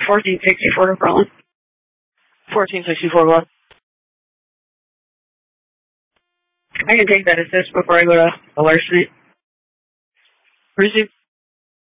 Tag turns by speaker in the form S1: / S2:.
S1: 1464 Berlin.
S2: 1464 what?
S1: I can take that assist before I go to the large suite.
S2: Receive.